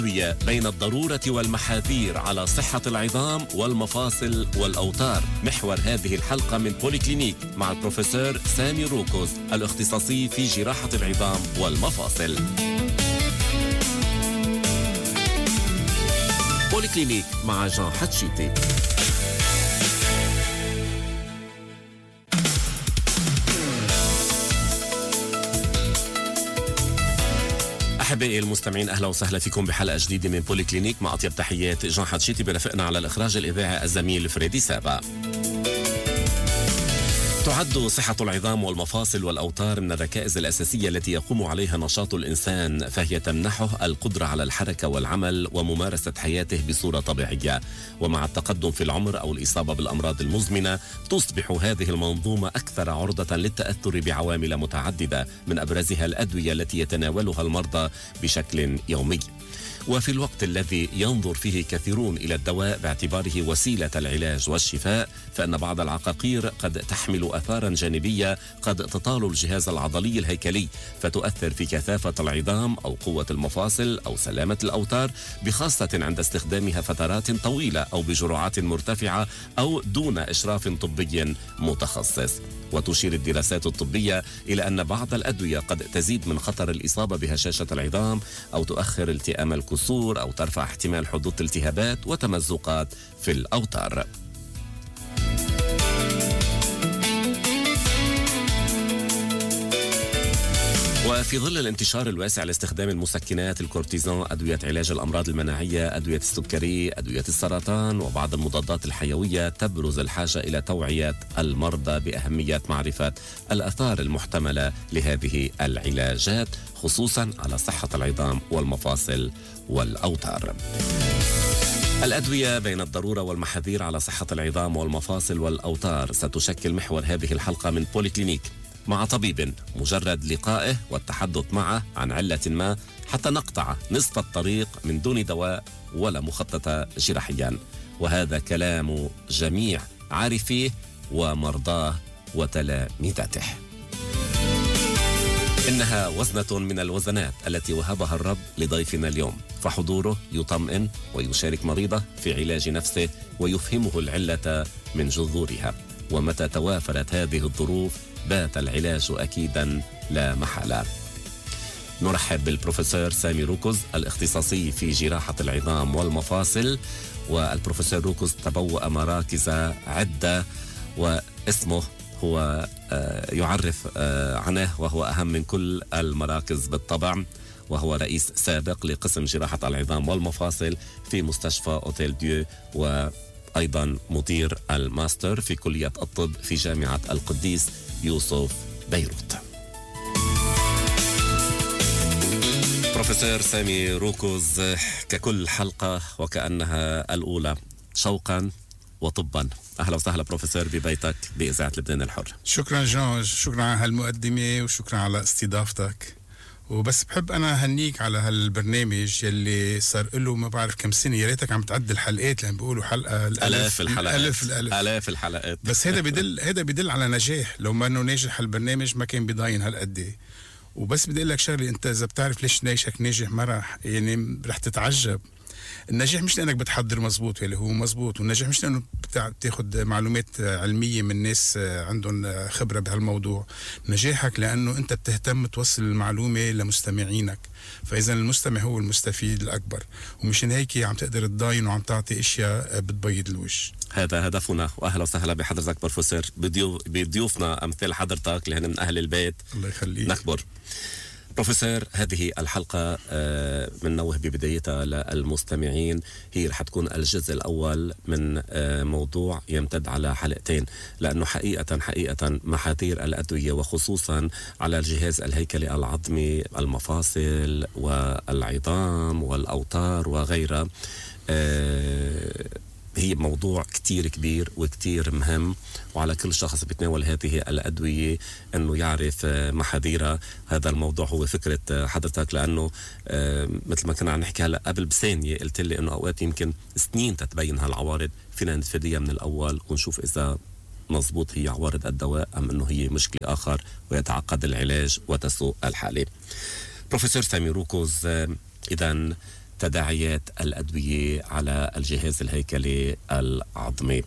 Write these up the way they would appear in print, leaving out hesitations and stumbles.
بين الضرورة والمحاذير على صحة العظام والمفاصل والأوتار. محور هذه الحلقة من بوليكلينيك مع البروفيسور سامي روكوز الاختصاصي في جراحة العظام والمفاصل. بوليكلينيك مع جان حتشيتي. أحبائي المستمعين، أهلا وسهلا فيكم بحلقة جديدة من بوليكلينيك مع أطيب تحيات جان حتشيتي. برفقنا على الإخراج الإذاعي الزميل فريدي سابا. تعد صحة العظام والمفاصل والأوتار من الركائز الأساسية التي يقوم عليها نشاط الإنسان، فهي تمنحه القدرة على الحركة والعمل وممارسة حياته بصورة طبيعية. ومع التقدم في العمر أو الإصابة بالأمراض المزمنة تصبح هذه المنظومة أكثر عرضة للتأثر بعوامل متعددة، من أبرزها الأدوية التي يتناولها المرضى بشكل يومي. وفي الوقت الذي ينظر فيه كثيرون إلى الدواء باعتباره وسيلة العلاج والشفاء، فإن بعض العقاقير قد تحمل آثارا جانبية قد تطال الجهاز العضلي الهيكلي، فتؤثر في كثافة العظام أو قوة المفاصل أو سلامة الأوتار، بخاصة عند استخدامها فترات طويلة أو بجرعات مرتفعة أو دون إشراف طبي متخصص. وتشير الدراسات الطبية إلى أن بعض الأدوية قد تزيد من خطر الإصابة بهشاشة العظام، أو تؤخر التئام الكسور، أو ترفع احتمال حدوث التهابات وتمزقات في الأوتار. وفي ظل الانتشار الواسع لاستخدام المسكنات، الكورتيزون، أدوية علاج الأمراض المناعية، أدوية السكري، أدوية السرطان، وبعض المضادات الحيوية، تبرز الحاجة إلى توعية المرضى بأهمية معرفة الآثار المحتملة لهذه العلاجات، خصوصا على صحة العظام والمفاصل والأوتار. الأدوية بين الضرورة والمحاذير على صحة العظام والمفاصل والأوتار ستشكل محور هذه الحلقة من بوليكلينيك، مع طبيب مجرد لقائه والتحدث معه عن علة ما حتى نقطع نصف الطريق من دون دواء ولا مخططة جراحيا. وهذا كلام جميع عارفيه ومرضاه وتلامذته. إنها وزنة من الوزنات التي وهبها الرب لضيفنا اليوم، فحضوره يطمئن ويشارك مريضه في علاج نفسه ويفهمه العلة من جذورها. ومتى توافرت هذه الظروف بات العلاج أكيدا لا محالة. نرحب بالبروفيسور سامي روكوز الاختصاصي في جراحة العظام والمفاصل. والبروفيسور روكوز تبوأ مراكز عدة، واسمه هو يعرف عنه، وهو أهم من كل المراكز بالطبع، وهو رئيس سابق لقسم جراحة العظام والمفاصل في مستشفى أوتيل ديو، وأيضا مدير الماستر في كلية الطب في جامعة القديس يوسف بيروت. بروفيسور سامي روكوز، ككل حلقة وكأنها الأولى، شوقا وطبا، أهلا وسهلا بروفيسور ببيتك بإذاعة لبنان الحر. شكرا جان، شكرا على هالمقدمة وشكرا على استضافتك. وبس بحب أنا هنيك على هالبرنامج يلي صار له ما بعرف كم سنة، يا ريتك عم تعد الحلقات لأن بيقولوا حلقة آلاف الحلقات، آلاف الحلقات. بس هذا بدل على نجاح. لو ما إنه ناجح هالبرنامج ما كان بيضاين هالقد. وبس بدي أقول لك شغلة، أنت إذا بتعرف ليش ناجحك ناجح ما رح تتعجب. النجاح مش لأنك بتحضر مزبوط اللي هو مزبوط، والنجاح مش لأنه بتاخد معلومات علمية من ناس عندهم خبرة بهالموضوع. نجاحك لأنه أنت بتهتم توصل المعلومة لمستمعينك، فإذا المستمع هو المستفيد الأكبر، ومشان هيك عم تقدر تضاين وعم تعطي أشياء بتبيض الوجه. هذا هدفنا، وأهلا وسهلا بحضرتك بروفيسور، بضيوفنا أمثال حضرتك اللي هن من أهل البيت. الله يخليك. نكبر. بروفيسور، هذه الحلقة بننوه ببدايتها للمستمعين، هي رح تكون الجزء الأول من موضوع يمتد على حلقتين، لأنه حقيقة محاذير الأدوية وخصوصا على الجهاز الهيكلي العظمي، المفاصل والعظام والأوتار وغيرها، هي موضوع كتير كبير وكتير مهم، وعلى كل شخص بيتناول هذه الأدوية أنه يعرف محاذيرها. هذا الموضوع هو فكرة حضرتك، لأنه مثل ما كنا عم نحكي هلأ قبل بثانية قلت لي أنه أوقات يمكن سنين تتبين هالعوارض، فينا نتفاديها من الأول ونشوف إذا مضبوط هي عوارض الدواء أم أنه هي مشكلة آخر ويتعقد العلاج وتسوء الحالة. بروفيسور سامي روكوز، إذن تداعيات الأدوية على الجهاز الهيكلي العظمي.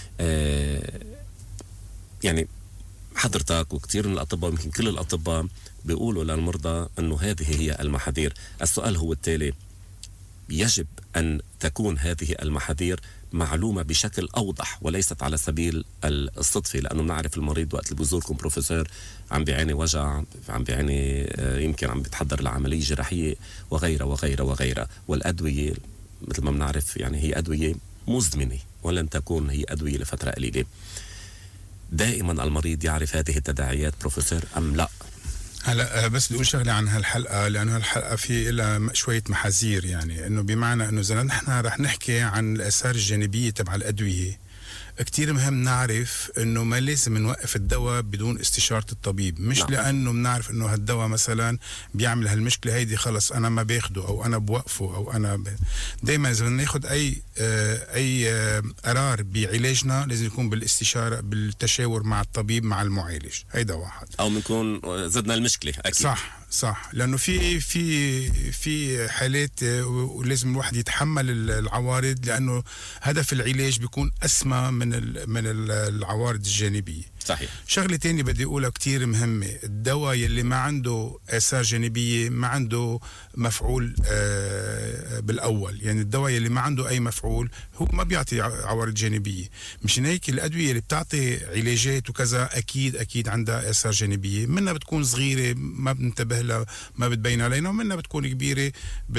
يعني حضرتك وكثير من الأطباء، يمكن كل الأطباء، بيقولوا للمرضى أنه هذه هي المحاذير. السؤال هو التالي: يجب أن تكون هذه المحاذير معلومة بشكل أوضح وليست على سبيل الصدفة، لأنه نعرف المريض وقت اللي بيزوركم بروفيسور عم بيعاني وجع، عم بيعاني يمكن عم بيتحضر لعملية جراحية وغيرها وغيرها وغيرها، والأدوية مثل ما بنعرف يعني هي أدوية مزمنة ولن تكون هي أدوية لفترة قليلة. دائما المريض يعرف هذه التداعيات بروفيسور أم لا؟ هلا بس بدي اقول شغله عن هالحلقه، لانه هالحلقه في لها شويه محاذير، يعني انه بمعنى انه اذا نحن رح نحكي عن الاثار الجانبيه تبع الادويه، كتير مهم نعرف انه ما لازم نوقف الدواء بدون استشارة الطبيب. مش نعم. لانه بنعرف انه هالدواء مثلا بيعمل هالمشكلة هيدي خلص انا ما باخده او انا بوقفه او انا دايما اذا بدنا ناخد اي قرار بعلاجنا لازم يكون بالاستشارة، بالتشاور مع الطبيب مع المعالج. هيدا واحد. او بنكون زدنا المشكلة اكيد. صح لانه في حالات ولازم الواحد يتحمل العوارض، لانه هدف العلاج بيكون اسمى من العوارض الجانبيه. صحيح. شغله تانية بدي اقولها كتير مهمه: الدواء يلي ما عنده اثار جانبيه ما عنده مفعول بالاول، يعني الدواء يلي ما عنده اي مفعول هو ما بيعطي عوارض جانبيه. مشان هيك الادويه اللي بتعطي علاجات وكذا اكيد عندها اثار جانبيه، منها بتكون صغيره ما بننتبه لها ما بتبين علينا، ومنها بتكون كبيره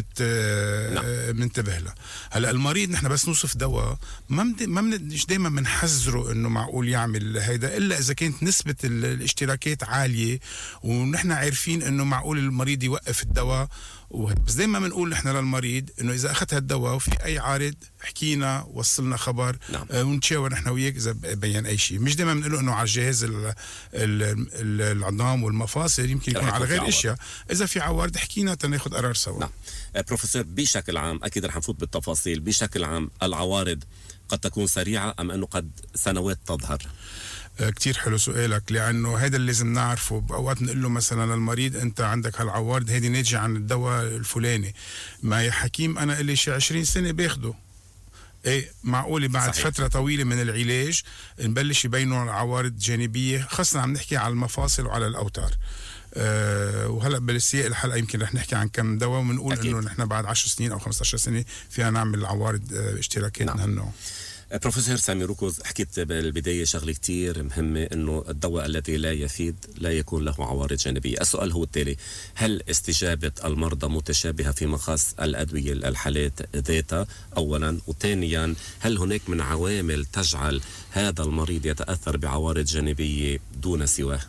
بننتبه لها. هلا المريض نحن بس نوصف دواء مش دائما بنحذره انه معقول يعمل هيدا، الا اذا كانت نسبه الاشتراكات عاليه ونحن عارفين انه معقول المريض يوقف الدواء. بس دايما بنقول نحن للمريض انه اذا اخذت هالدواء وفي اي عارض حكينا وصلنا خبر. نعم. ونتشاور نحن وياك اذا بين اي شيء. مش دايما بنقول انه على الجهاز العظام والمفاصل، يمكن يكون على غير اشياء. اذا في عوارض حكينا تناخذ قرار سوا. نعم. بروفيسور، بشكل عام اكيد رح نفوت بالتفاصيل، بشكل عام العوارض قد تكون سريعه ام انه قد سنوات تظهر؟ كتير حلو سؤالك، لأنه هذا اللي لازم نعرفه. بأوقات نقول له مثلا للمريض أنت عندك هالعوارض هذه ناتجة عن الدواء الفلاني، ما يا حكيم أنا إلي شي 20 سنة باخده. ايه معقولة بعد صحيح. فترة طويلة من العلاج نبلش يبينوا عوارض جانبية، خاصة عم نحكي على المفاصل وعلى الأوتار. وهلا بالسياق الحلقة يمكن رح نحكي عن كم دواء ونقول إنه نحن بعد 10 سنين أو 15 سنة فيها نعمل عوارض اشتراكات من هالنوع. بروفيسور سامي روكوز، حكيت بالبداية شغلة كتير مهمة، انه الدواء الذي لا يفيد لا يكون له عوارض جانبية. السؤال هو التالي: هل استجابة المرضى متشابهة في مخص الأدوية الحالات ذاتها اولا؟ وثانيا، هل هناك من عوامل تجعل هذا المريض يتأثر بعوارض جانبية دون سواه؟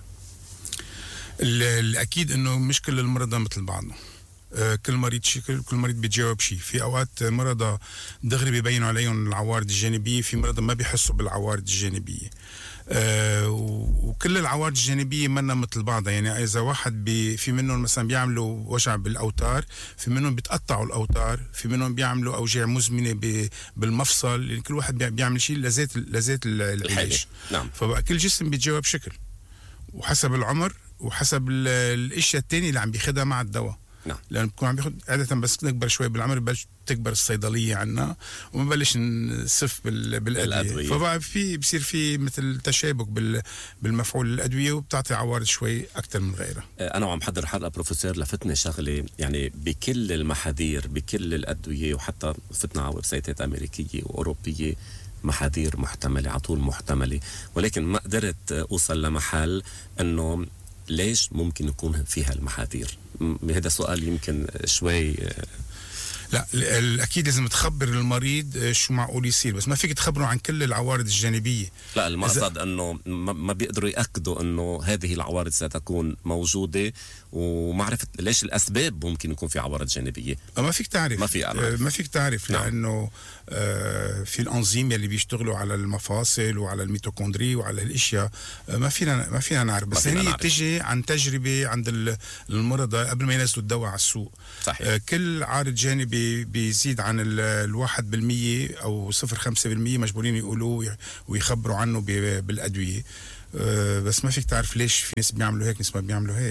الأكيد انه مش كل المرضى مثل بعضهم. كل مريض شكل، كل مريض بيتجاوب شيء. في اوقات مرضى دغري بيبينوا عليهم العوارض الجانبيه، في مرضى ما بيحسوا بالعوارض الجانبيه. وكل العوارض الجانبيه منا مثل بعضها. يعني اذا واحد في منهم مثلا بيعملوا وجع بالاوتار، في منهم بيتقطعوا الاوتار، في منهم بيعملوا اوجاع مزمنه بالمفصل. يعني كل واحد بيعمل شيء لذات العلاج. نعم. فبقى كل جسم بيتجاوب شكل وحسب العمر وحسب الاشياء الثانيه اللي عم بياخدها مع الدواء. نعم. لأنه بكون عم بياخد عادة بس نكبر شوي بالعمر ببلش تكبر الصيدلية عنا ومبلش نصف بالأدوية. فبقى بصير في مثل تشابك بالمفعول الأدوية وبتعطي عوارض شوي أكتر من غيرها. أنا وعم حضر حلقة بروفيسور لفتني شغلة، يعني بكل المحاذير بكل الأدوية، وحتى فتنا على ويب سايتات أمريكية وأوروبية محاذير محتملة على طول محتملة، ولكن ما قدرت أوصل لمحل أنه ليش ممكن يكون فيها المحاذير. هذا سؤال يمكن شوي. لا اكيد لازم تخبر المريض شو معقول يصير، بس ما فيك تخبره عن كل العوارض الجانبيه. لا المقصد انه ما بيقدروا ياكدوا انه هذه العوارض ستكون موجوده، ومعرفه ليش الاسباب ممكن يكون في عوارض جانبيه. ما فيك تعرف. ما فيك تعرف. نعم. لانه في الانزيم اللي بيشتغلوا على المفاصل وعلى الميتوكوندري وعلى الاشياء ما فينا نعرف. بس هي بتجي عن تجربه عند المرضى قبل ما ينزلوا الدواء على السوق. صحيح. كل عارض جانبي بيزيد عن 1% أو 0.5% مجبورين يقولوه ويخبروا عنه بالأدوية. بس ما فيك تعرف ليش في ناس بيعملوا هيك ناس ما بيعملوا هيك.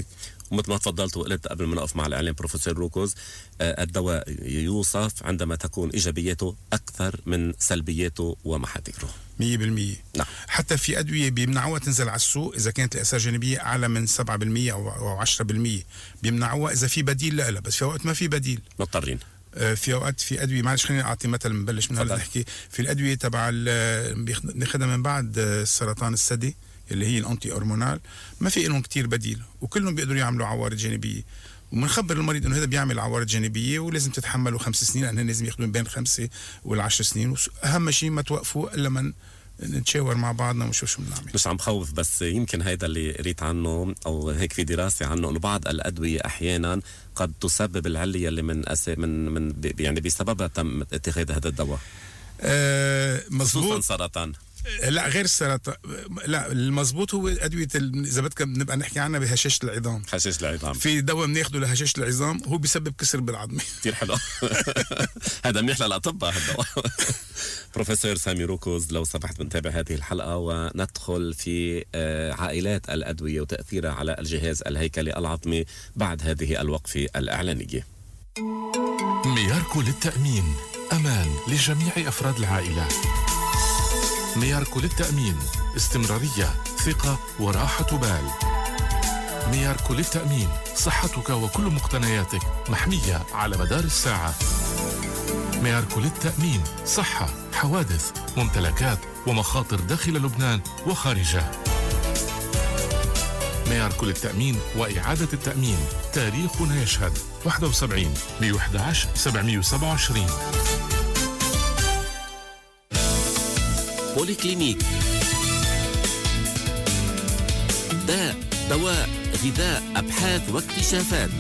ومثل ما تفضلت وقلت قبل ما نقف مع الإعلام بروفيسور روكوز، الدواء يوصف عندما تكون إيجابيته أكثر من سلبياته ومحاذيره 100%. نعم. حتى في أدوية بيمنعوها تنزل على السوق إذا كانت الآثار الجانبية أعلى من 7% أو 10%، بيمنعوها إذا في بديل لها، بس في وقت ما في بديل مضطرين. في اوقات في ادويه، معلش خليني اعطي مثل نبلش من هلا نحكي في الادويه تبع بناخذها من بعد سرطان الثدي اللي هي الانتي هرمونال، ما في لهم كتير بديل وكلهم بيقدروا يعملوا عوارض جانبيه، وبنخبر المريض انه هذا بيعمل عوارض جانبيه ولازم تتحملوا 5 سنين، لان لازم ياخذوا بين 5 و10 سنين، واهم شيء ما توقفوا الا من نتشاور مع بعضنا ونشوف شو بنعمل. مش عم بخوف، بس يمكن هيدا اللي قريت عنه او هيك في دراسه عنه انه بعض الادويه احيانا قد تسبب العليه اللي من يعني بسببها تم اتخاذ هذا الدواء. مظبوط. خصوصا سرطان. لا غير السرطان، لا المظبوط هو ادويه اذا بدك بنبقى نحكي عنها بهشاشه العظام. هشاشه العظام، في دواء بناخده لهشاشه العظام هو بيسبب كسر بالعظمه. كثير حلو. هذا منيح للاطباء هالدواء. بروفيسور سامي روكوز، لو سمحت بنتابع هذه الحلقه وندخل في عائلات الادويه وتاثيرها على الجهاز الهيكلي العظمي بعد هذه الوقفه الاعلانيه. مياركو للتامين، امان لجميع افراد العائله. مياركو للتأمين، استمرارية، ثقة وراحة بال. مياركو للتأمين، صحتك وكل مقتنياتك محمية على مدار الساعة. مياركو للتأمين، صحة، حوادث، ممتلكات ومخاطر داخل لبنان وخارجه. مياركو للتأمين وإعادة التأمين، تاريخنا يشهد 71 111 727. بولي كلينيك، دواء، غذاء، أبحاث واكتشافات.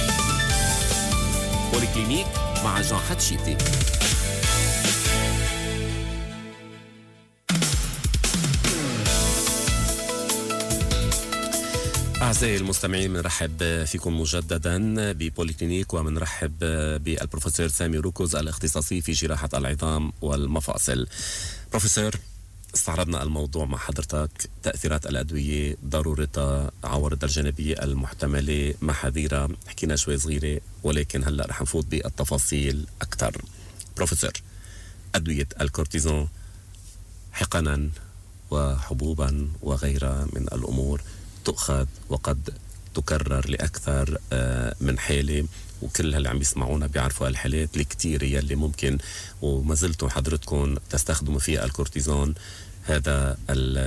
بولي كلينيك مع جان حتشيتي. أعزائي المستمعين، بنرحب فيكم مجددا ببوليكلينيك، وبنرحب بالبروفيسور سامي روكوز الاختصاصي في جراحة العظام والمفاصل. بروفيسور، استعرضنا الموضوع مع حضرتك، تأثيرات الأدوية، ضرورتها، عوارضها الجانبية المحتملة، محاذيرها، حكينا شوي صغيرة، ولكن هلأ رح نفوت بالتفاصيل أكثر. بروفيسور، أدوية الكورتيزون حقنا وحبوبا وغيرها من الأمور تؤخذ وقد تكرر لأكثر من حالة، وكل اللي عم يسمعونا بيعرفوا الحالات الكتيرة يلي ممكن وما زلتوا حضرتكم تستخدموا فيها الكورتيزون، هذا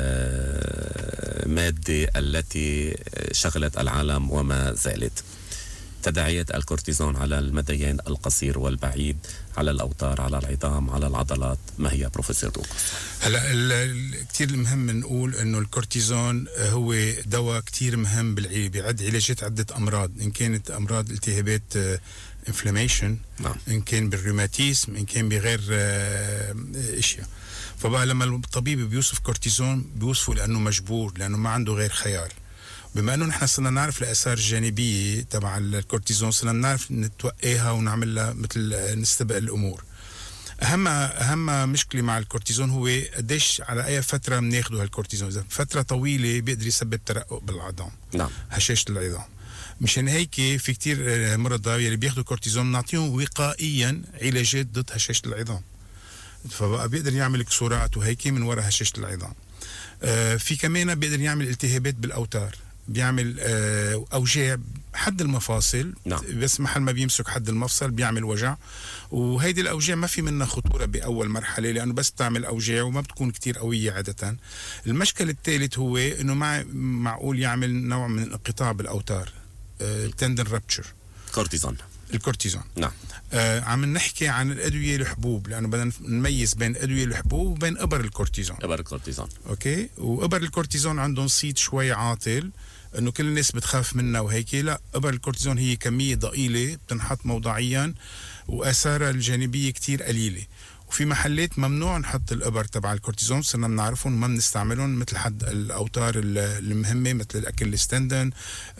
المادة التي شغلت العالم وما زالت. تداعيات الكورتيزون على المديين القصير والبعيد، على الأوتار، على العظام، على العضلات، ما هي بروفيسور روكوز؟ هلا كتير مهم نقول انه الكورتيزون هو دواء كتير مهم بيعد علاجات عدة امراض، ان كانت امراض التهابات انفلاميشن، ان كان بالروماتيزم، ان كان بغير اشياء. فبقى لما الطبيب بيوصف كورتيزون بيوصفه لانه مجبور، لانه ما عنده غير خيار. بما انه نحن صرنا نعرف الاثار الجانبيه تبع الكورتيزون، صرنا نعرف نتوقيها ونعمل لها مثل نستبق الامور. اهم مشكله مع الكورتيزون هو قديش على اي فتره بناخذه هالكورتيزون. اذا فتره طويله بيقدر يسبب ترقق بالعظام، نعم، هشاشه العظام. مشان هيك في كتير مرضى يلي بياخذوا كورتيزون نعطيهم وقائيا علاجات ضد هشاشه العظام، فبقى بيقدر يعمل كسورات وهيك من وراء هشاشه العظام. في كمان بيقدر يعمل التهابات بالاوتار، بيعمل اوجاع حد المفاصل، نعم. بس محل ما بيمسك حد المفصل بيعمل وجع، وهيدي الاوجاع ما في منها خطوره باول مرحله، لانه بس بتعمل اوجاع وما بتكون كتير قويه عاده. المشكل الثالث هو انه معقول يعمل نوع من انقطاع بالاوتار، التندن رابتشر. الكورتيزون نعم. عم نحكي عن الادويه الحبوب، لانه بدنا نميز بين ادويه الحبوب وبين ابر الكورتيزون. اوكي، وابر الكورتيزون عندهم صيت شوي عاطل، انه كل الناس بتخاف منها وهيك. لا، ابر الكورتيزون هي كميه ضئيله بتنحط موضعيا واثارها الجانبيه كتير قليله، وفي محلات ممنوع نحط الابر تبع الكورتيزون، صرنا بنعرفهم ما بنستعملهم، مثل حد الاوتار المهمه مثل الاكيليس-تندن.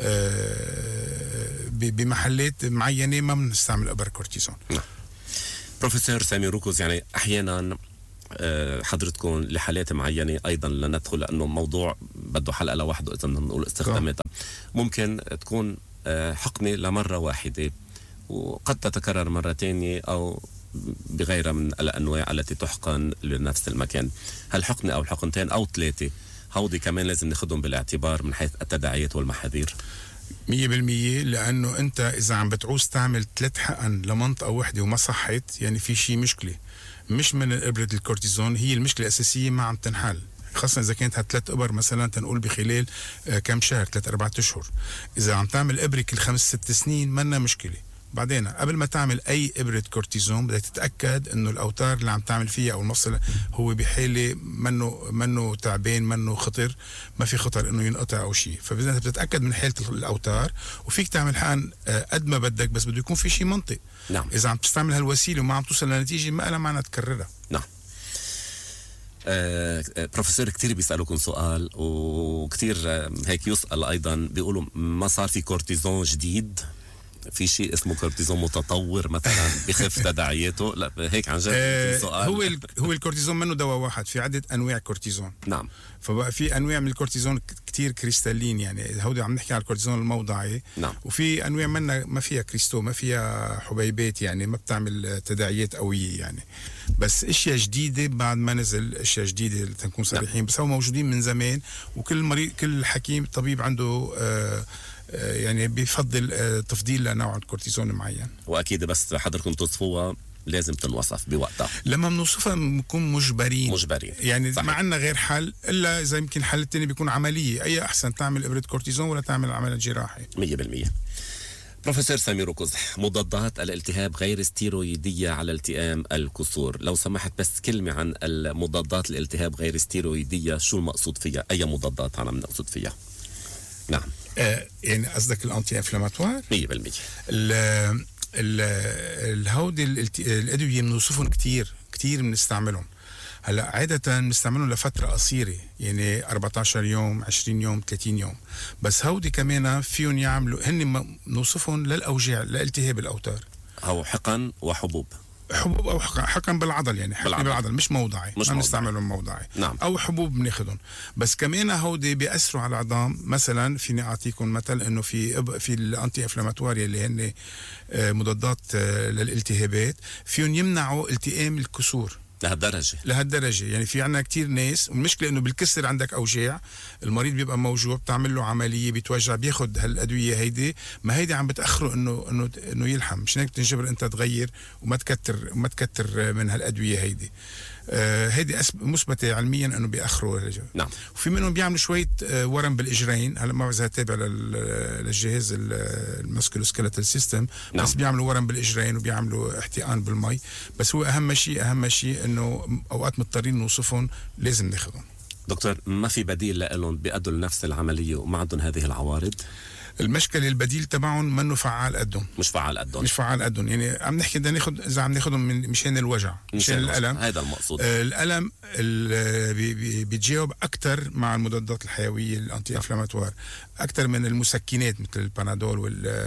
بمحلات معينه ما بنستعمل ابر كورتيزون. بروفيسور سامي روكوز، يعني احيانا حضرتكم لحالات معينه ايضا لندخل، لانه موضوع بده حلقه لوحده اذا بدنا نقول استخداماتها، ممكن تكون حقنة لمرة واحدة وقد تتكرر مرة تانية أو بغيرها من الأنواع التي تحقن لنفس المكان، هل حقنة أو حقنتين أو 3 هودي كمان لازم ناخدهم بالاعتبار من حيث التداعيات والمحاذير؟ 100%، لأنه أنت إذا عم بتعوز تعمل 3 حقن لمنطقة واحدة وما صحت يعني في شيء مشكلة، مش من إبرة الكورتيزون، هي المشكلة الأساسية ما عم تنحل، خاصة إذا كانت 3 إبر مثلا تنقول بخلال كم شهر 3-4 أشهر. إذا عم تعمل إبرة كل 5-6 سنين منا مشكلة. بعدين قبل ما تعمل أي إبرة كورتيزون بدك تتأكد إنه الأوتار اللي عم تعمل فيها أو المفصل هو بحالة منه تعبان، منه خطر، ما في خطر إنه ينقطع أو شيء، فبدك بتتأكد من حالة الأوتار. وفيك تعمل حقن قد ما بدك، بس بده يكون في شيء منطق. نعم. إذا عم تستعمل هالوسيلة وما عم توصل لنتيجة ما لها معنى تكررها. نعم. بروفيسور كتير بيسألوكم سؤال وكتير هيك يسأل أيضا، بيقولوا ما صار في كورتيزون جديد؟ في شيء اسمه كورتيزون متطور مثلا بخف تداعياته؟ لا هيك عن جد سؤال. هو الكورتيزون منه دواء واحد، في عدة أنواع كورتيزون. نعم. فبقى في أنواع من الكورتيزون كتير كريستالين، يعني هودي عم نحكي على الكورتيزون الموضعي. نعم. وفي أنواع منها ما فيها كريستو، ما فيها حبيبات، يعني ما بتعمل تداعيات قوية يعني. بس اشياء جديدة بعد ما نزل اشياء جديدة لتنكون صريحين. نعم. بس هو موجودين من زمان، وكل مريض كل حكيم طبيب عنده يعني بيفضل تفضيل لنوع الكورتيزون معين. واكيد بس حضركم توصفوها لازم تنوصف بوقتها. لما بنوصفها بنكون مجبرين يعني صحيح. ما عندنا غير حل، الا اذا يمكن الحل الثاني بيكون عمليه. اي احسن تعمل ابره كورتيزون ولا تعمل عمل جراحي؟ 100%. بروفيسور سمير قزح، مضادات الالتهاب غير ستيرويدية على التئام الكسور، لو سمحت بس كلمة عن المضادات الالتهاب غير ستيرويدية، شو المقصود فيها؟ أي مضادات عم نقصد فيها؟ نعم. يعني قصدك الأنتي انفلاماتوار؟ 100%. الهودي الأدوية بنوصفهم كتير بنستعملهم. هلا عادة بنستعملهم لفترة قصيرة، يعني 14 يوم، 20 يوم، 30 يوم. بس هودي كمان فيهم يعملوا، هن نوصفهم للأوجاع، لالتهاب الأوتار، أو حقن وحبوب. حبوب او حقن بالعضل، يعني حقن بالعضل مش موضعي، ما بنستعملهم موضعي. نعم. او حبوب بناخذهم. بس كمان هودي بيأثروا على العظام. مثلا فيني اعطيكم مثل انه في الانتي انفلاماتوار اللي هن مضادات للالتهابات، فيهم يمنعوا التئام الكسور لهالدرجة. يعني في عنا كتير ناس، والمشكلة انه بالكسر عندك اوجاع، المريض بيبقى موجوع، بتعمل له عملية، بيتوجع، بياخد هالادوية هيدي، ما هيدي عم بتأخره انه يلحم. مش هيك بتنجبر انت تغير وما تكتر من هالادوية هيدي. هيدي مثبتة علميا انه بيأخروا. نعم. وفي منهم بيعملوا شوية ورم بالاجرين. هلا ما بعرف اذا تابع للجهاز الماسكولوسكيلتال سيستم. نعم. بس بيعملوا ورم بالاجرين وبيعملوا احتقان بالمي. بس هو اهم شيء انه اوقات مضطرين نوصفهم، لازم ناخذهم. دكتور، ما في بديل لهم بيأدوا لنفس العملية وما عندهم هذه العوارض؟ المشكلة البديل تبعهم منه فعال قدهم. مش فعال قدهم. يعني عم نحكي بدنا ناخذ، اذا عم ناخذهم مشان الوجع، مشان الألم، هذا المقصود. الألم بيتجاوب أكثر مع المضادات الحيوية الأنتي انفلاماتوار، أكثر من المسكنات مثل البانادول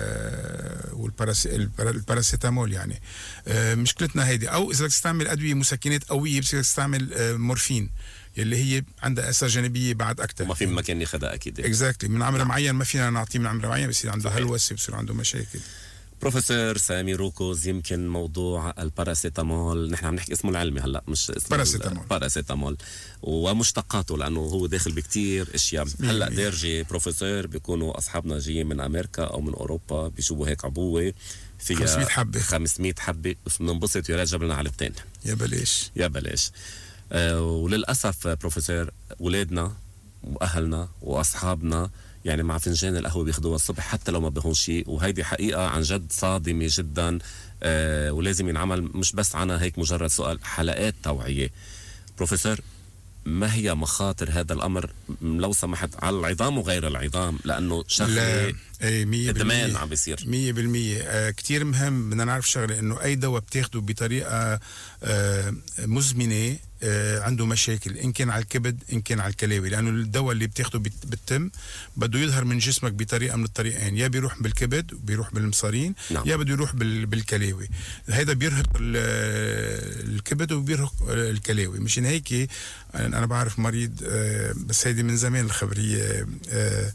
والباراسيتامول. يعني مشكلتنا هيدي. أو إذا بدك تستعمل أدوية مسكنات قوية، بس بدك تستعمل مورفين اللي هي عندها اثار جانبيه بعد اكثر، وما في مكان ياخذها اكيد. اكزاكتلي. من عمر معين ما فينا نعطيه من عمر معين، بس عنده هلوسه بصير عنده مشاكل. بروفيسور سمير قزح، يمكن موضوع الباراسيتامول، نحن عم نحكي اسمه العلمي هلا، مش اسمه باراسيتامول ومشتقاته، لانه هو داخل بكتير اشياء. هلا ديرجي بروفيسور بيكونوا اصحابنا جايين من امريكا او من اوروبا، بيشوفوا هيك عبوه فيها 500 حبه، بننبسط يا رجل جاب لنا علبتين. يا بلاش. وللأسف بروفيسور، ولادنا وأهلنا وأصحابنا يعني مع فنجان القهوة بياخدوها الصبح حتى لو ما بهون شيء، وهيدي حقيقة عن جد صادمة جدا. ولازم ينعمل مش بس عنا هيك مجرد سؤال، حلقات توعية. بروفيسور، ما هي مخاطر هذا الأمر لو سمحت على العظام وغير العظام؟ لأنه شغلة إدمان عم بيصير 100%. كتير مهم بدنا نعرف شغلة، إنه أي دواء بتاخده بطريقة مزمنة عنده مشاكل، إن كان على الكبد إن كان على الكلاوي، لأنه الدواء اللي بتاخده بالتم بده يظهر من جسمك بطريقة من الطريقين، يا بيروح بالكبد وبيروح بالمصارين. نعم. يا بده يروح بالكلاوي. هيدا بيرهق الكبد وبيرهق الكلاوي. مشان هيك أنا بعرف مريض، بس هيدي من زمان الخبرية،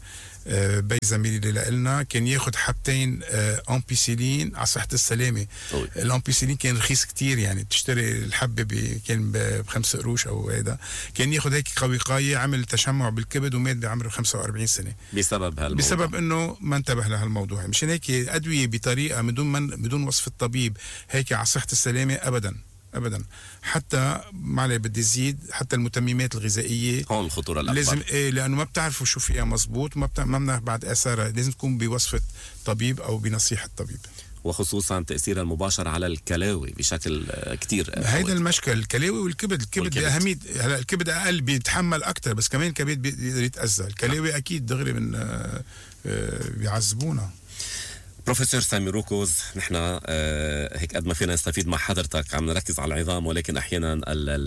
بي زميلي اللي لنا كان ياخد حبتين امبيسيلين على صحة السلامة. الامبيسيلين كان رخيص كتير، يعني تشتري الحبة كان ب5 قروش او هذا، كان ياخد هيك وقاية، عمل تشمع بالكبد ومات بعمره 45 سنة بسبب انه ما انتبه لهالموضوع. مشان هيك ادوية بطريقة بدون وصف الطبيب هيك على صحة السلامة ابدا. حتى معلي بدي زيد، حتى المتممات الغذائيه هون الخطوره الاكبر، لازم لانه ما بتعرفوا شو فيها مزبوط، ما بنعرف بعد اثارها، لازم تكون بوصفه طبيب او بنصيحه طبيب، وخصوصا تاثيرها المباشر على الكلاوي بشكل كتير. هيدا المشكل، الكلاوي والكبد باهميه. هلا الكبد اقل بيتحمل اكثر، بس كمان الكبد بيقدر يتاذى. الكلاوي اكيد دغري من بيعذبونا. بروفيسور سامي روكوز، نحن هيك قد ما فينا نستفيد مع حضرتك عم نركز على العظام، ولكن احيانا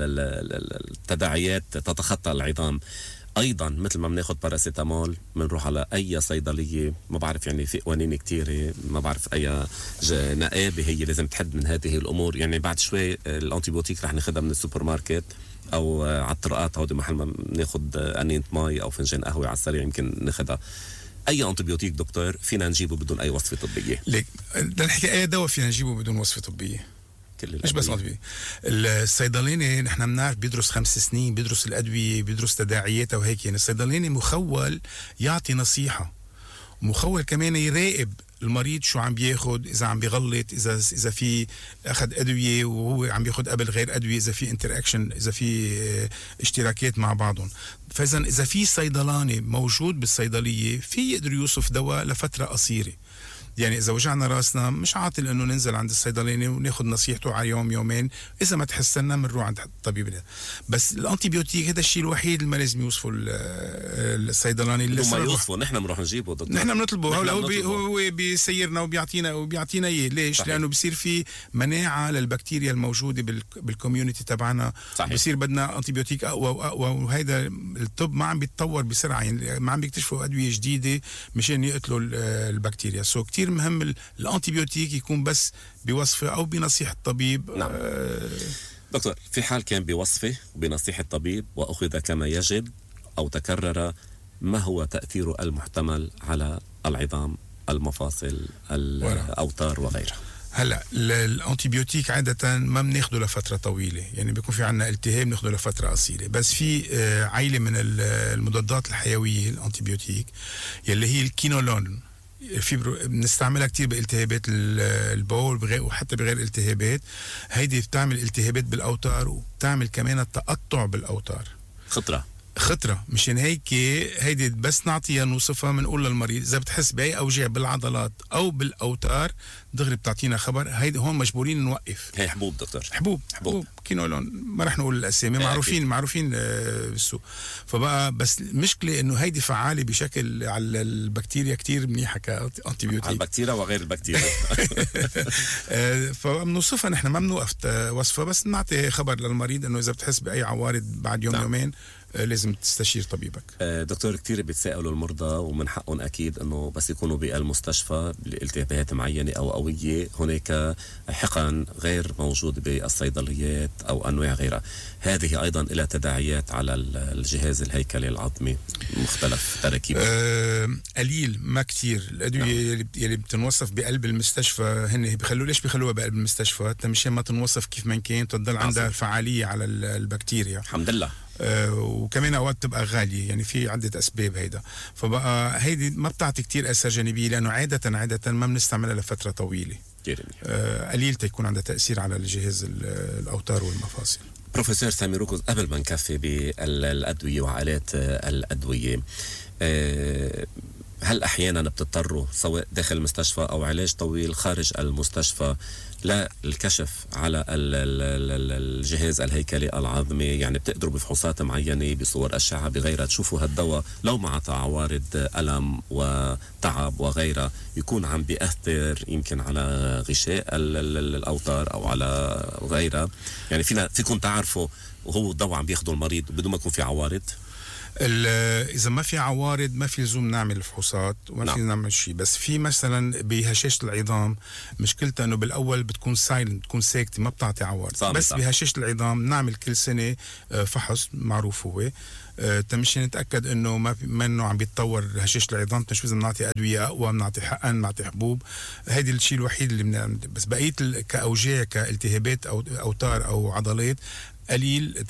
التداعيات تتخطى العظام. ايضا مثل ما بناخذ باراسيتامول بنروح على اي صيدليه، ما بعرف يعني في قوانين كتيره، ما بعرف اي نقابه هي لازم تحد من هذه الامور. يعني بعد شوي الانتيبيوتيك رح ناخذها من السوبر ماركت او على الطرقات، هودي محل ما ناخذ انينه مي او فنجان قهوه على السريع يمكن ناخذها. اي انتيبيوتيك دكتور فينا نجيبه بدون اي وصفه طبيه؟ ليك للحكي اي دواء فينا نجيبه بدون وصفه طبيه، مش بس أدوية. الصيدلاني نحن بنعرف بيدرس 5 سنين، بيدرس الأدوية، بيدرس تداعياتها وهيك. يعني الصيدلاني مخول يعطي نصيحة، مخول كمان يراقب المريض شو عم بياخد، إذا عم بيغلط، إذا في أخذ أدوية وهو عم بياخد قبل غير أدوية، إذا في انتراكشن، إذا في اشتراكات مع بعضهم. فإذا إذا في صيدلاني موجود بالصيدلية في يقدر يوصف دواء لفترة قصيرة. يعني إذا وجعنا راسنا مش عاطل إنه ننزل عند الصيدلاني وناخد نصيحته على يوم يومين، إذا ما تحسنا بنروح عند الطبيب. بس الأنتيبيوتيك هذا الشيء الوحيد اللي ما لازم يوصفه الصيدلاني. اللي ما يوصفه نحن بنروح نجيبه دكتور، نحن بنطلبه. هو بيسيرنا وبيعطينا إياه. ليش؟ صحيح. لأنه بصير في مناعة للبكتيريا الموجودة بالكوميونتي تبعنا. بصير بدنا أنتيبيوتيك أقوى وأقوى، وهذا الطب ما عم بيتطور بسرعة، يعني ما عم بيكتشفوا أدوية جديدة مشان يقتلوا البكتيريا. كتير مهم الانتيبيوتيك يكون بس بوصفه او بنصيحه طبيب. نعم. دكتور، في حال كان بوصفه وبنصيحه طبيب واخذ كما يجب او تكرر، ما هو تاثيره المحتمل على العظام، المفاصل، الاوتار وغيرها؟ هلا الانتيبيوتيك عاده ما بناخده لفتره طويله، يعني بيكون في عندنا التهاب بناخده لفتره قصيره. بس في عائله من المضادات الحيويه الانتيبيوتيك يلي هي الكينولون، بنستعملها كتير بالتهابات البول وحتى بغير التهابات. هيدي بتعمل التهابات بالاوتار، وبتعمل كمان التقطع بالاوتار. خطرة. مشان هيك هيدي بس نعطيها نوصفها، بنقول للمريض اذا بتحس باي اوجاع بالعضلات او بالاوتار دغري بتعطينا خبر. هيدي هون مجبورين نوقف. هي حبوب دكتور، حبوب كينولون، ما رح نقول الاسامي، معروفين بالسوق. فبقى بس المشكله انه هيدي فعاله بشكل على البكتيريا كتير منيحه كانتيبيوتيك، على البكتيريا وغير البكتيريا. فبنوصفها نحن، ما بنوقف وصفها، بس نعطي خبر للمريض انه اذا بتحس باي عوارض بعد يوم يومين لازم تستشير طبيبك. دكتور، كتير بيتساءلوا المرضى ومن حقهم أكيد أنه بس يكونوا بالمستشفى بالتهابات معينة أو قوية هناك حقن غير موجود بالصيدليات أو أنواع غيرها. هذه أيضا لها تداعيات على الجهاز الهيكلي العظمي مختلف تركيبه. قليل، ما كتير. الأدوية يلي بتنوصف بقلب المستشفى هن ليش بيخلوها بقلب المستشفى؟ مشان ما تنوصف كيف ما كان، تضل عندها فعالية على البكتيريا. الحمد لله. وكمان اوقات تبقى غاليه، يعني في عده اسباب هيدا. فبقى هيدي ما بتعطي كتير اثار جانبيه، لانه عاده ما بنستعملها لفتره طويله. قليل تكون عندها تاثير على الجهاز الاوتار والمفاصل. بروفيسور سامي روكوز، قبل ما نكفي بالادويه وعائلات الادويه، هل احيانا بتضطروا سواء داخل المستشفى او علاج طويل خارج المستشفى للكشف على الجهاز الهيكلي العظمي؟ يعني بتقدروا بفحوصات معينة، بصور أشعة، بغيرها، تشوفوا هالدواء لو مع عوارض ألم وتعب وغيرها يكون عم بيأثر يمكن على غشاء الأوتار أو على غيرها؟ يعني فيكم تعرفوا وهو الدواء عم بياخده المريض بدون ما يكون في عوارض؟ إذا ما في عوارض ما في لزوم نعمل فحوصات وما في نعمل شيء. بس في مثلا بهشاشة العظام مشكلتها إنه بالأول بتكون سايلنت، بتكون ساكتة ما بتعطي عوارض. بس بهشاشة العظام نعمل كل سنة فحص معروف هو تمشي نتأكد إنه ما إنه عم بيتطور هشاشة العظام، مش لازم نعطي أدوية أقوى، بنعطي حقن، بنعطي حبوب. هيدي الشيء الوحيد اللي بس بقية كأوجاع كالتهابات أو أوتار أو عضلات قليل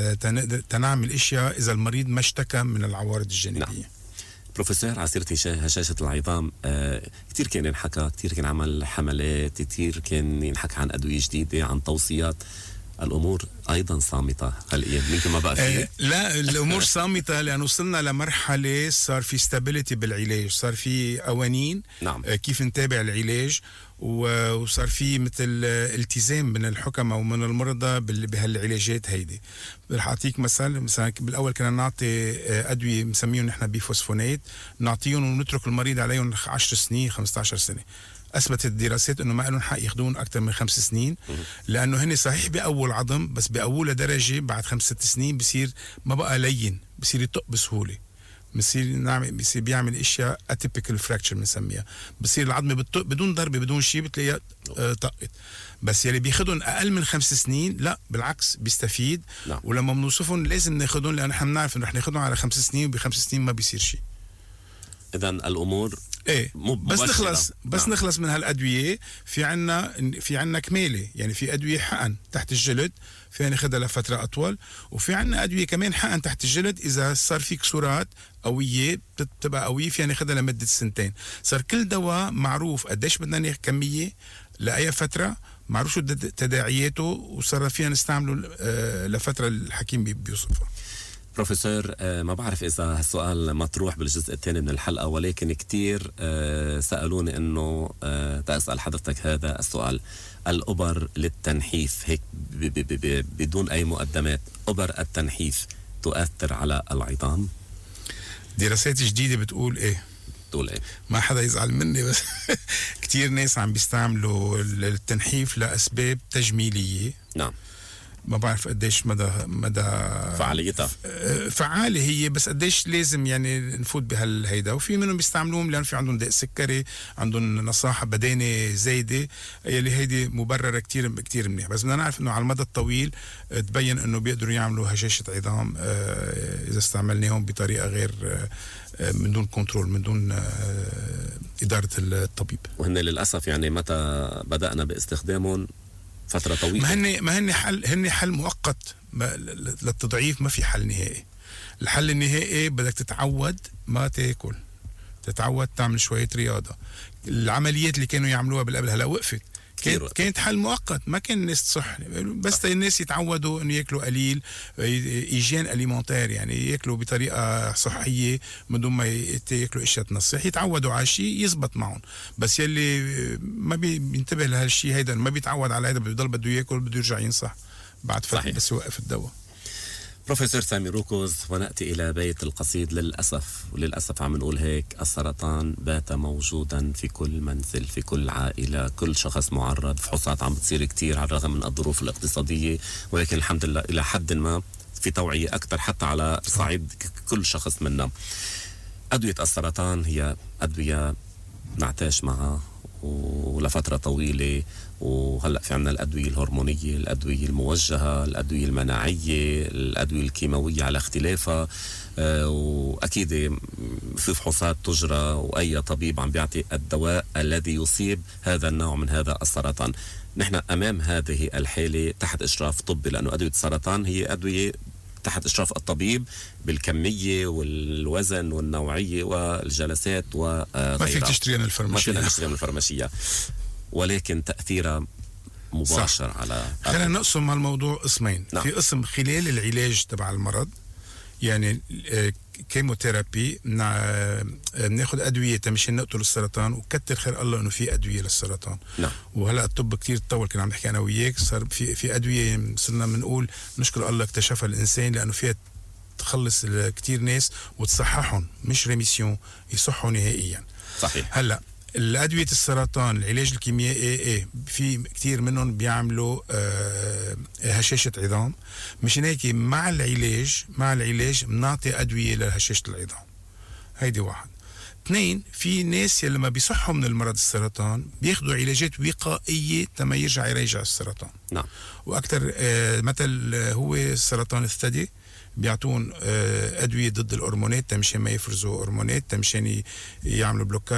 تنعمل اشياء اذا المريض ما اشتكى من العوارض الجانبيه. نعم. بروفيسور، على سيرة هشاشة العظام كتير كان ينحكى، كتير كان عمل حملات، كتير كان ينحكى عن أدوية جديدة، عن توصيات. الأمور أيضا صامتة حاليا، يمكن ما بقى فيه. لا، الأمور صامتة لأنه وصلنا لمرحلة صار في stability بالعلاج، صار في قوانين. نعم. كيف نتابع العلاج، وصار في مثل التزام من الحكماء ومن المرضى بهالعلاجات هيدي. رح أعطيك مثلا بالأول كنا نعطي أدوية مسميهم نحن بيفوسفونات، نعطيهم ونترك المريض عليهم 10 سنين 15 سنة. أثبتت الدراسات أنه ما لهم حق ياخذون أكثر من 5 سنين، لأنه هن صحيح بأول عظم بس بأول درجة بعد 5-6 سنين بصير ما بقى لين، بصير يطق بسهولة، بصير بيعمل اشياء اتيبيكال فراكتشر بنسميها، بصير العظمه بتطق بدون ضربه بدون شيء بتلاقيها طقت. بس يلي بياخذهم اقل من 5 سنين لا بالعكس بيستفيد. لا. ولما بنوصفهم لازم ناخذهم لانه نحن بنعرف انه رح ناخذهم على 5 سنين وب5 سنين ما بيصير شيء. اذا الامور ايه بس نخلص من هالادويه. في عنا كماله، يعني في ادويه حقن تحت الجلد فينا ناخذها لفتره اطول، وفي عنا ادويه كمان حقن تحت الجلد اذا صار في كسورات قويه بتبقى قويه فينا ناخذها لمده 2 سنين. صار كل دواء معروف قديش بدنا ناخذ كميه لاي فتره، معروف شو تداعياته، وصار فينا نستعمله لفتره الحكيم بيوصفها. بروفيسور، ما بعرف إذا هالسؤال مطروح بالجزء الثاني من الحلقة، ولكن كتير سألوني أنه تسأل حضرتك هذا السؤال. الأبر للتنحيف هيك بدون أي مقدمات، أبر التنحيف تؤثر على العظام؟ دراسات جديدة بتقول إيه؟ تقول إيه؟ ما حدا يزعل مني بس كتير ناس عم بيستعملوا التنحيف لأسباب تجميلية. نعم. ما بعرف قديش مدى فعاليتها فعالة هي، بس قديش لازم يعني نفوت بهالهيدا. وفي منهم بيستعملوهم لأن في عندهم داء سكري، عندهم نصاحة بدانة زايدة، يلي هيدي مبررة كتير منيح. بس بدنا نعرف انه على المدى الطويل تبين انه بيقدروا يعملوا هشاشة عظام اذا استعملناهم بطريقة غير من دون كنترول، من دون إدارة الطبيب. وهن للأسف يعني متى بدأنا باستخدامهم فترة طويلة. هن حل مؤقت للتضعيف، ما في حل نهائي. الحل النهائي بدك تتعود ما تاكل، تتعود تعمل شوية رياضة. العمليات اللي كانوا يعملوها بالقبل هلا وقفت، كانت حل مؤقت، ما كان الناس تصح، بس الناس يتعودوا انه ياكلوا قليل، ايجين اليمونتير، يعني ياكلوا بطريقه صحيه من دون ما ياكلوا اشياء تنصح، يتعودوا على شيء يزبط معهم. بس يلي ما بينتبه لهالشيء هيدا، ما بيتعود على هيدا، بيضل بده ياكل، بده يرجع ينصح بعد فتره بس يوقف الدواء. بروفيسور سامي روكوز، ونأتي إلى بيت القصيد. وللأسف عم نقول هيك، السرطان بات موجودا في كل منزل، في كل عائلة، كل شخص معرض. فحوصات عم بتصير كتير على الرغم من الظروف الاقتصادية، ولكن الحمد لله إلى حد ما في توعية أكثر حتى على صعيد كل شخص منا. أدوية السرطان هي أدوية نعتاش معها ولفترة طويلة، وهلأ في عنا الأدوية الهرمونية، الأدوية الموجهة، الأدوية المناعية، الأدوية الكيماوية على اختلافها، وأكيد في فحوصات تجرى، وأي طبيب عم بيعطي الدواء الذي يصيب هذا النوع من هذا السرطان. نحن أمام هذه الحالة تحت إشراف طبي، لأنه أدوية السرطان هي أدوية تحت إشراف الطبيب بالكمية والوزن والنوعية والجلسات وغيرها. ما فيك تشتريها من الفرماشية، ولكن تأثيرها مباشر صح. على خلينا نقسم هالموضوع قسمين. نعم. في قسم خلال العلاج تبع المرض، يعني كيموثيرابي، بناخذ ادويه مشان نقتل السرطان، وكتر خير الله انه في ادويه للسرطان. نعم. وهلا الطب كتير تطور، كنا عم نحكي انا وياك، صار في ادويه صرنا بنقول نشكر الله اكتشفها الانسان، لانه فيها تخلص كتير ناس وتصححهم، مش ريميسيون، يصحوا نهائيا. صحيح. هلا الأدوية السرطان العلاج الكيميائي في كتير منهم بيعملوا هشاشة عظام. مشان هيك مع العلاج بنعطي أدوية لهشاشة العظام. هيدي واحد. 2 في ناس يلي ما بيصحوا من المرض السرطان بياخدوا علاجات وقائية تما يرجع السرطان. نعم. وأكتر مثل هو السرطان الثدي بيعطون أدوية ضد الهرمونات تمشان ما يفرزوا هرمونات تمشان يعملوا بلوكات